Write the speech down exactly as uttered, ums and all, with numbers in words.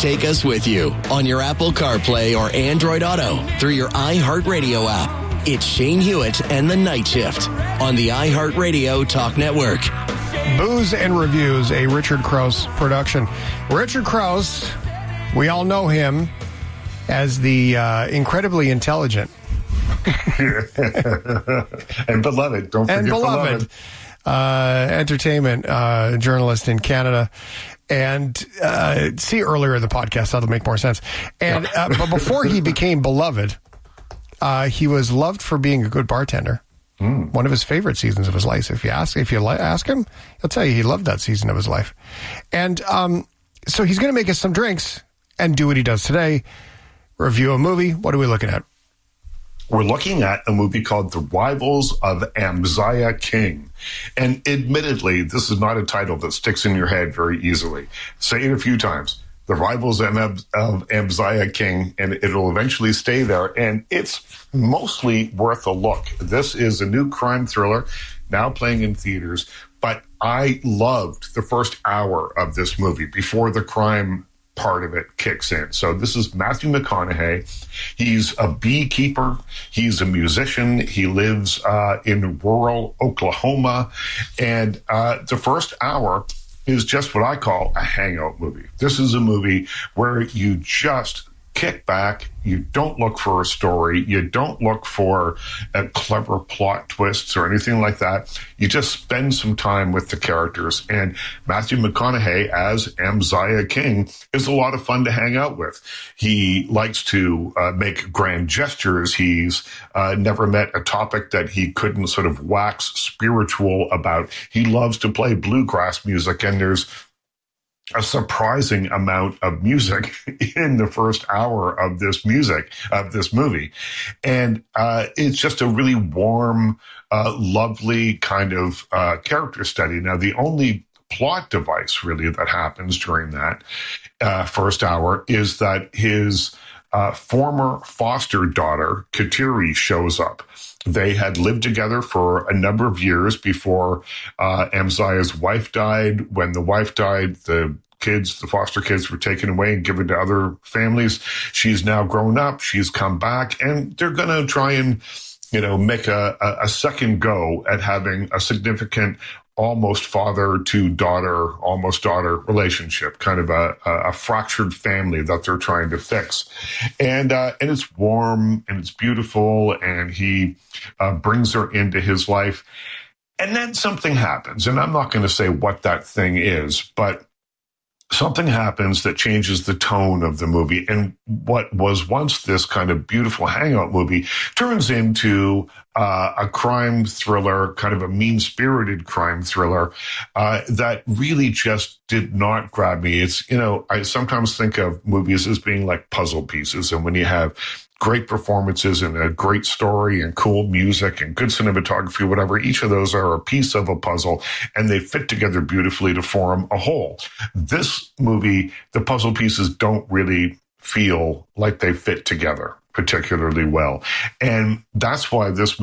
Take us with you on your Apple CarPlay or Android Auto through your iHeartRadio app. It's Shane Hewitt and the Night Shift on the iHeartRadio Talk Network. Booze and Reviews, a Richard Krause production. Richard Krause, we all know him as the uh, incredibly intelligent and beloved. Don't forget and beloved, beloved. Uh, entertainment uh, journalist in Canada. And uh, see earlier in the podcast, that'll make more sense. And uh, but before he became beloved, uh, he was loved for being a good bartender. Mm. One of his favorite seasons of his life. If you ask, if you li- ask him, he'll tell you he loved that season of his life. And um, so he's going to make us some drinks and do what he does today. Review a movie. What are we looking at? We're looking at a movie called The Rivals of Amaziah King. And admittedly, this is not a title that sticks in your head very easily. Say it a few times. The Rivals of Amaziah King, and it'll eventually stay there. And it's mostly worth a look. This is a new crime thriller now playing in theaters. But I loved the first hour of this movie before the crime part of it kicks in. So this is Matthew McConaughey. He's a beekeeper. He's a musician. He lives uh, in rural Oklahoma. And uh, the first hour is just what I call a hangout movie. This is a movie where you just kick back. You don't look for a story. You don't look for a clever plot twists or anything like that. You just spend some time with the characters. And Matthew McConaughey as Amaziah King is a lot of fun to hang out with. He likes to uh, make grand gestures. He's uh, never met a topic that he couldn't sort of wax spiritual about. He loves to play bluegrass music, and there's a surprising amount of music in the first hour of this music, of this movie. And uh, it's just a really warm, uh, lovely kind of uh, character study. Now, the only plot device really that happens during that uh, first hour is that his uh, former foster daughter, Kateri, shows up. They had lived together for a number of years before uh, Amaziah's wife died. When the wife died, the kids, the foster kids, were taken away and given to other families. She's now grown up. She's come back, and they're going to try and, you know, make a, a, a second go at having a significant almost father to daughter, almost daughter relationship, kind of a, a fractured family that they're trying to fix. And, uh, and it's warm and it's beautiful, and he uh, brings her into his life. And then something happens, and I'm not going to say what that thing is, but something happens that changes the tone of the movie. And what was once this kind of beautiful hangout movie turns into uh, a crime thriller, kind of a mean-spirited crime thriller uh, that really just did not grab me. It's, you know, I sometimes think of movies as being like puzzle pieces. And when you have great performances and a great story and cool music and good cinematography, whatever, each of those are a piece of a puzzle, and they fit together beautifully to form a whole. This movie, the puzzle pieces don't really feel like they fit together particularly well. And that's why this